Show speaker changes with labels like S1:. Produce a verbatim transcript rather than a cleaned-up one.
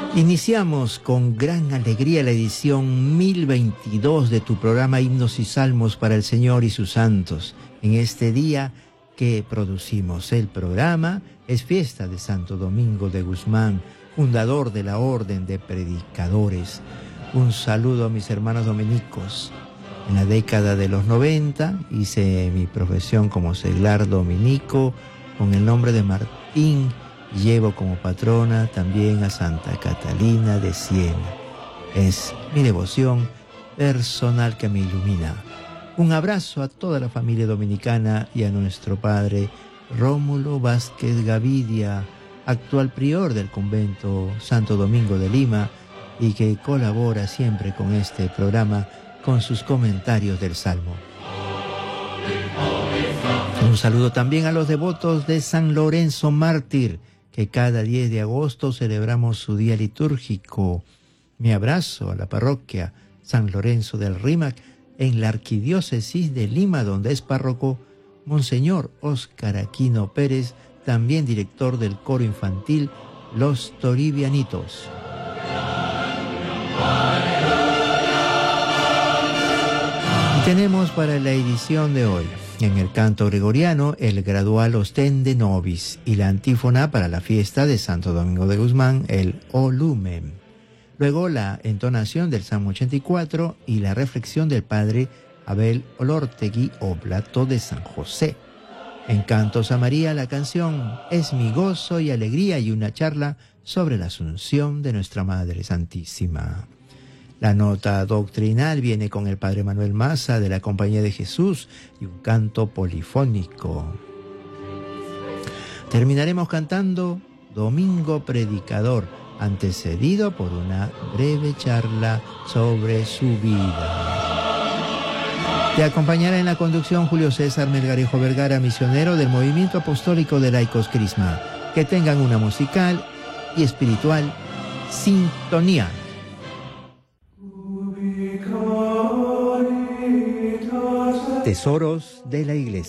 S1: Iniciamos con gran alegría la edición mil veintidós de tu programa Himnos y Salmos para el Señor y sus santos. En este día que producimos el programa es fiesta de Santo Domingo de Guzmán, fundador de la Orden de Predicadores. Un saludo a mis hermanos dominicos. En la década de los noventa hice mi profesión como seglar dominico con el nombre de Martín. Llevo como patrona también a Santa Catalina de Siena. Es mi devoción personal que me ilumina. Un abrazo a toda la familia dominicana y a nuestro padre Rómulo Vázquez Gavidia, actual prior del convento Santo Domingo de Lima y que colabora siempre con este programa con sus comentarios del Salmo. Un saludo también a los devotos de San Lorenzo Mártir, que cada diez de agosto celebramos su día litúrgico. Mi abrazo a la parroquia San Lorenzo del Rímac en la Arquidiócesis de Lima, donde es párroco Monseñor Óscar Aquino Pérez, también director del coro infantil Los Toribianitos. Y tenemos para la edición de hoy, en el canto gregoriano, el gradual Ostende Nobis y la antífona para la fiesta de Santo Domingo de Guzmán, el O Lumen. Luego la entonación del Salmo ochenta y cuatro y la reflexión del padre Abel Olortegui, oblato de San José. En Cantos a María, la canción Es mi gozo y alegría y una charla sobre la Asunción de nuestra Madre Santísima. La nota doctrinal viene con el padre Manuel Maza de la Compañía de Jesús y un canto polifónico. Terminaremos cantando Domingo Predicador, antecedido por una breve charla sobre su vida. Te acompañará en la conducción Julio César Melgarejo Vergara, misionero del Movimiento Apostólico de Laicos Crisma. Que tengan una musical y espiritual sintonía. Tesoros de la Iglesia.